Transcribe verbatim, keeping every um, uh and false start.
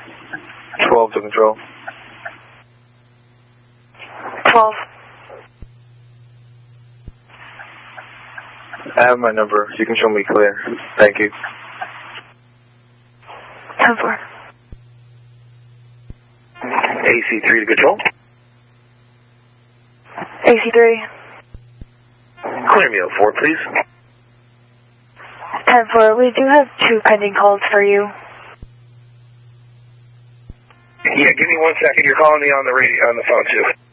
twelve to control. twelve. I have my number. You can show me clear. Thank you. ten four. A C three to control. A C three. Clear me up four, please. ten four, we do have two pending calls for you. Yeah, give me one second. You're calling me on the radio, on the phone, too.